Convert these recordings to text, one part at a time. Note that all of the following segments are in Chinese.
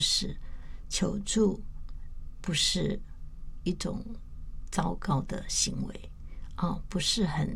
求助不是一种糟糕的行为不是很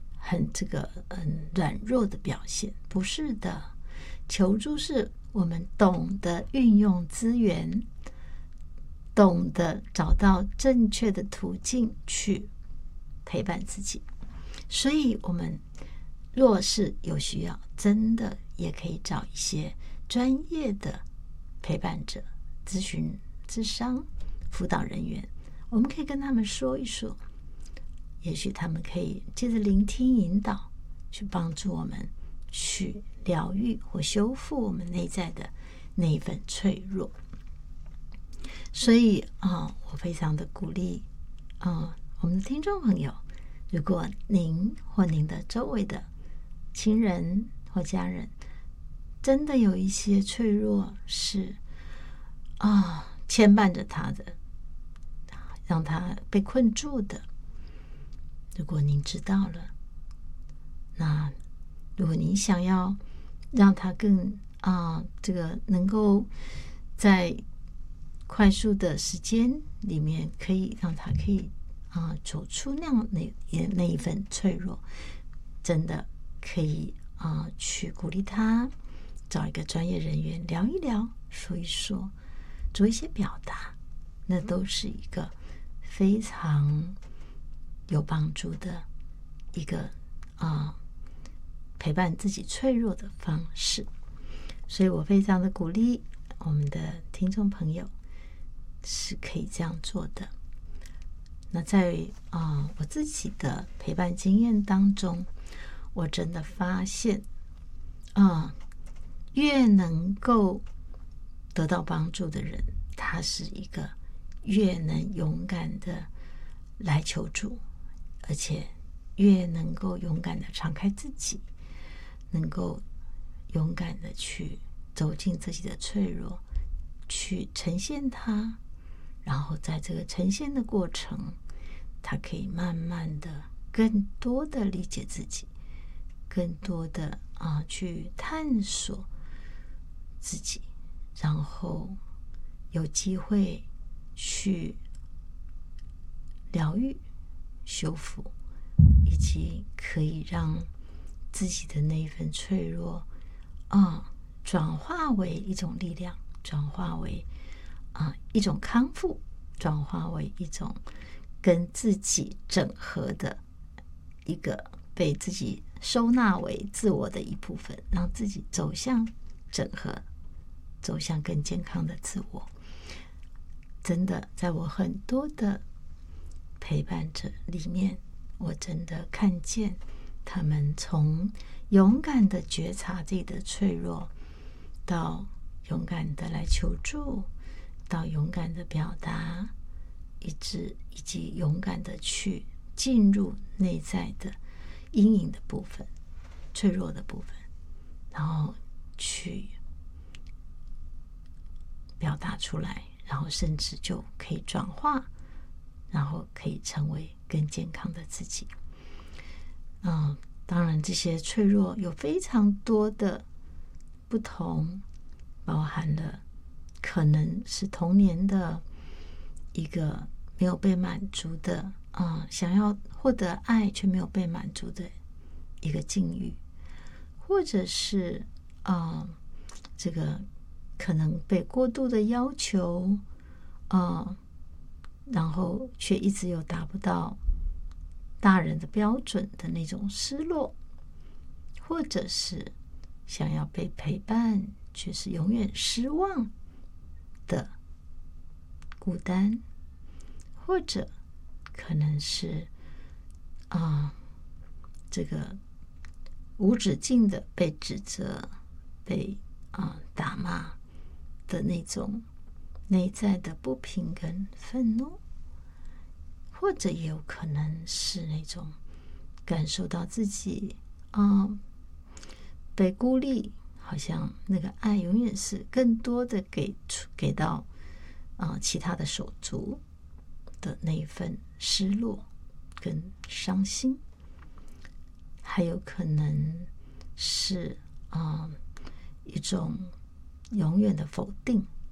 软弱的表现，不是的。求助是我们懂得运用资源，懂得找到正确的途径去陪伴自己。所以我们若是有需要，真的也可以找一些专业的陪伴者、咨询、咨商、辅导人员，我们可以跟他们说一说，也许他们可以借着聆听引导，去帮助我们去疗愈或修复我们内在的那一份脆弱。所以我非常的鼓励我们的听众朋友，如果您或您的周围的亲人或家人真的有一些脆弱是牵绊着他的，让他被困住的，如果您知道了，那如果您想要让他更能够在快速的时间里面可以让他可以走出那一份脆弱，真的可以去鼓励他找一个专业人员聊一聊，说一说，做一些表达，那都是一个非常有帮助的一个陪伴自己脆弱的方式。所以我非常的鼓励我们的听众朋友是可以这样做的。那在我自己的陪伴经验当中，我真的发现越能够得到帮助的人，他是一个越能勇敢的来求助，而且越能够勇敢的敞开自己，能够勇敢的去走进自己的脆弱，去呈现它，然后在这个呈现的过程，他可以慢慢的更多的理解自己，更多的去探索自己，然后有机会去疗愈、修复，以及可以让自己的那一份脆弱转化为一种力量，转化为一种康复，转化为一种跟自己整合的一个被自己收纳为自我的一部分，让自己走向整合，走向更健康的自我。真的在我很多的陪伴者里面，我真的看见他们从勇敢的觉察自己的脆弱，到勇敢的来求助，到勇敢的表达，以及勇敢的去进入内在的阴影的部分、脆弱的部分，然后去表达出来，然后甚至就可以转化，然后可以成为更健康的自己。当然这些脆弱有非常多的不同，包含了可能是童年的一个没有被满足的想要获得爱却没有被满足的一个境遇，或者是这个可能被过度的要求然后却一直又达不到大人的标准的那种失落，或者是想要被陪伴却是永远失望的孤单，或者可能是这个无止境的被指责、被打骂的那种内在的不平跟愤怒，或者也有可能是那种感受到自己被孤立，好像那个爱永远是更多的给到其他的手足的那一份失落跟伤心，还有可能是一种永远的否定，